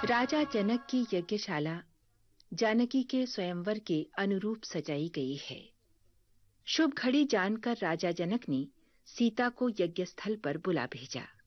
राजा जनक की यज्ञशाला जानकी के स्वयंवर के अनुरूप सजाई गई है। शुभ घड़ी जानकर राजा जनक ने सीता को यज्ञस्थल पर बुला भेजा।